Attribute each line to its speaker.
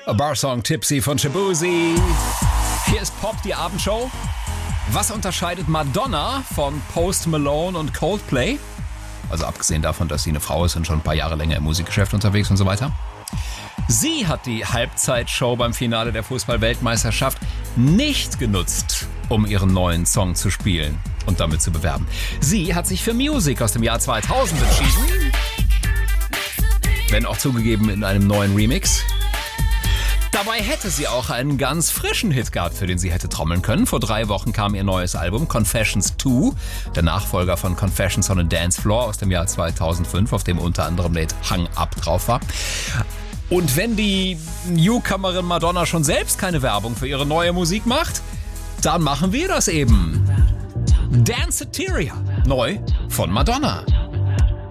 Speaker 1: Barsong Tipsy von Shabuzi. Hier ist Pop, die Abendshow. Was unterscheidet Madonna von Post Malone und Coldplay? Also abgesehen davon, dass sie eine Frau ist und schon ein paar Jahre länger im Musikgeschäft unterwegs und so weiter. Sie hat die Halbzeitshow beim Finale der Fußball-Weltmeisterschaft nicht genutzt, um ihren neuen Song zu spielen und damit zu bewerben. Sie hat sich für Music aus dem Jahr 2000 entschieden. Wenn auch zugegeben in einem neuen Remix. Dabei hätte sie auch einen ganz frischen Hit gehabt, für den sie hätte trommeln können. Vor 3 Wochen kam ihr neues Album Confessions 2, der Nachfolger von Confessions on a Dance Floor aus dem Jahr 2005, auf dem unter anderem Lied Hang Up drauf war. Und wenn die Newcomerin Madonna schon selbst keine Werbung für ihre neue Musik macht, dann machen wir das eben. Danceteria, neu von Madonna.